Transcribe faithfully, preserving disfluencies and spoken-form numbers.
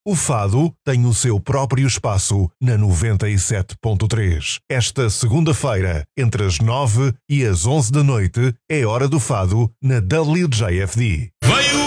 O fado tem o seu próprio espaço na noventa e sete ponto três. Esta segunda-feira, entre as nove e as onze da noite, é hora do fado na W J F D. Veio